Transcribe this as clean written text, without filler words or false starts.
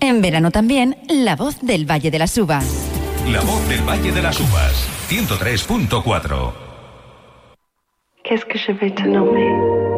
En verano también, La Voz del Valle de las Uvas. La Voz del Valle de las Uvas, 103.4. Qu'est-ce que je vais te nommer?